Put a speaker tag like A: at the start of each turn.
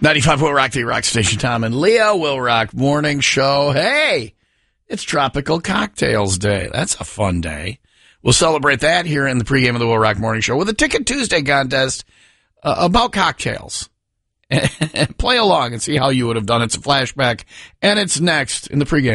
A: 95 Will Rock, the Rock Station. Tom and Leah, Will Rock Morning Show. Hey, it's Tropical Cocktails Day. That's a fun day. We'll celebrate that here in the pregame of the Will Rock Morning Show with a Ticket Tuesday contest about cocktails. And play along and see how you would have done. It's a flashback, and it's next in the pregame.